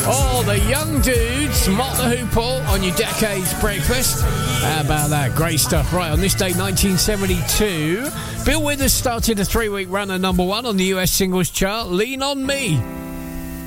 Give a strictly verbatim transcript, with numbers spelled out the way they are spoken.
Oh, the Young Dudes, Mott the Hoople on your Decades Breakfast. How about that? Great stuff. Right, on this day, nineteen seventy-two, Bill Withers started a three-week run at number one on the U S singles chart, Lean on Me.